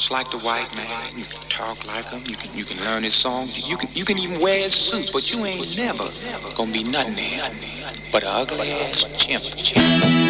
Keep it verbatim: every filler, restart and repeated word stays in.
just like the white man. You can talk like him. You can you can learn his songs. You can you can even wear his suits, but you ain't never gonna be nothing to him but an ugly ass chimp. chimp.